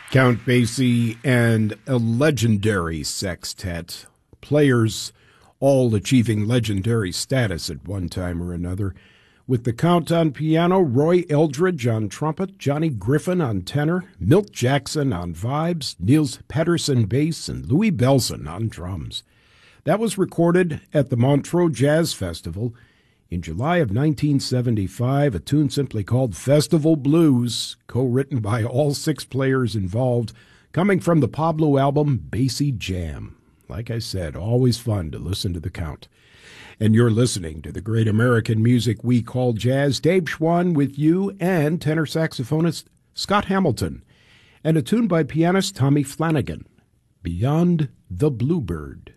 Count Basie and a legendary sextet, players all achieving legendary status at one time or another, with the Count on piano, Roy Eldridge on trumpet, Johnny Griffin on tenor, Milt Jackson on vibes, Niels Peterson bass, and Louis Bellson on drums. That was recorded at the Montreux Jazz Festival in July of 1975, a tune simply called Festival Blues, co-written by all six players involved, coming from the Pablo album Basie Jam. Like I said, always fun to listen to the Count. And you're listening to the great American music we call jazz. Dave Schwann with you and tenor saxophonist Scott Hamilton, and a tune by pianist Tommy Flanagan, Beyond the Bluebird.